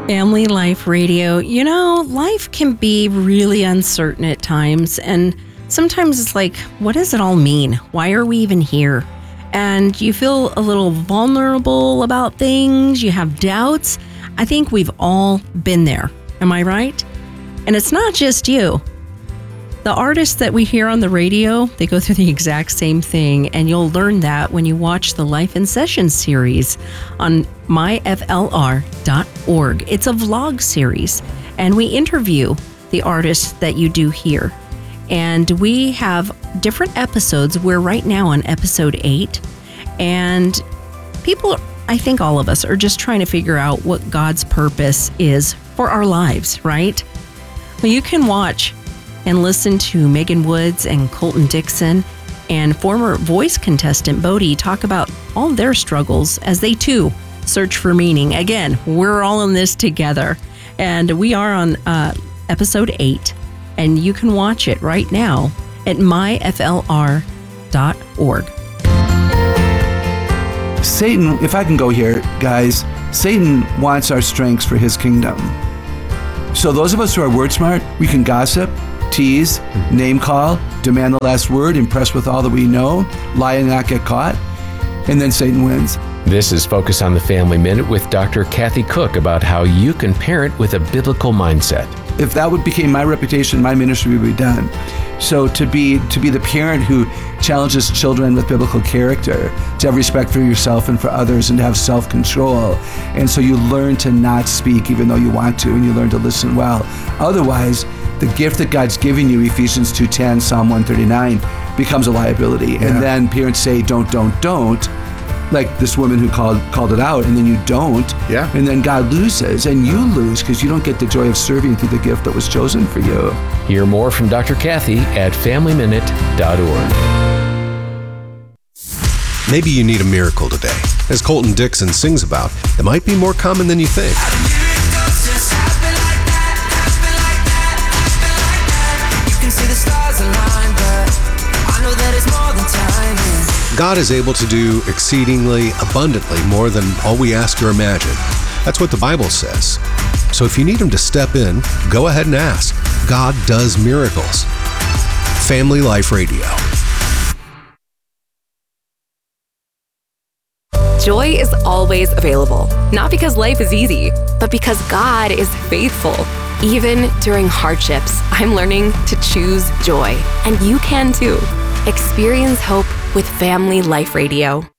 Family Life Radio. You know, life can be really uncertain at times, and sometimes it's like, what does it all mean? Why are we even here? And you feel a little vulnerable about things, you have doubts. I think we've all been there. Am I right? And it's not just you. The artists that we hear on the radio, they go through the exact same thing, and you'll learn that when you watch the Life in Session series on myflr.org. It's a vlog series, and we interview the artists that you do hear. And we have different episodes. We're right now on episode 8, and people, I think all of us, are just trying to figure out what God's purpose is for our lives, right? Well, you can watch and listen to Megan Woods and Colton Dixon and former Voice contestant Bodie talk about all their struggles as they too search for meaning. Again, we're all in this together, and we are on episode 8, and you can watch it right now at myflr.org. Satan, if I can go here, guys, Satan wants our strengths for his kingdom. So those of us who are word smart, we can gossip, tease, name call, demand the last word, impress with all that we know, lie and not get caught, and then Satan wins. This is Focus on the Family Minute with Dr. Kathy Cook about how you can parent with a biblical mindset. If that became my reputation, my ministry would be done. So to be the parent who challenges children with biblical character, to have respect for yourself and for others, and to have self-control. And so you learn to not speak even though you want to, and you learn to listen well. Otherwise, the gift that God's given you, Ephesians 2:10, Psalm 139, becomes a liability. Yeah. And then parents say, don't. Like this woman who called it out, and then you don't. Yeah. And then God loses, and you lose because you don't get the joy of serving through the gift that was chosen for you. Hear more from Dr. Kathy at FamilyMinute.org. Maybe you need a miracle today. As Colton Dixon sings about, it might be more common than you think. God is able to do exceedingly abundantly more than all we ask or imagine. That's what the Bible says. So if you need Him to step in, go ahead and ask. God does miracles. Family Life Radio. Joy is always available, not because life is easy, but because God is faithful. Even during hardships, I'm learning to choose joy, and you can too. Experience hope with Family Life Radio.